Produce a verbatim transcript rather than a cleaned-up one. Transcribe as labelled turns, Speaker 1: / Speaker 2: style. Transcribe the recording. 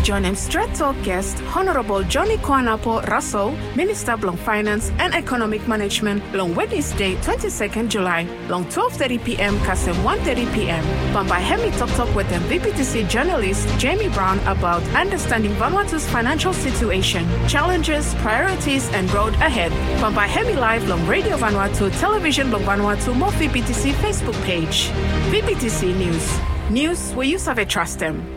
Speaker 1: join him straight talk guest, Honorable Johnny Kwanapo Russell, Minister Blong Finance and Economic Management, long Wednesday, twenty-second July, long twelve thirty p.m. Kasem one thirty p.m. Bamba Hemi Talk Talk with the V P T C journalist Jamie Brown about understanding Vanuatu's financial situation, challenges, priorities, and road ahead. Bamba Hemi Live long Radio Vanuatu, Television Blong Vanuatu, more V P T C Facebook page. V P T C News. News where you serve trust them.